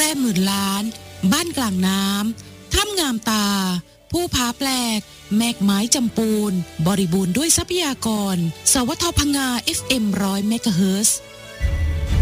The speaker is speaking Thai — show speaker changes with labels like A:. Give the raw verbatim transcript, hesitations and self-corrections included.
A: ร่หมื่นล้านบ้านกลางน้ำถ้ำงามตาผู้ผาแปลกแมกไม้จำปูนบริบูรณ์ด้วยทรัพยากรสวทพังงา เอฟ เอ็ม หนึ่งร้อย เมกะเฮิรตซ์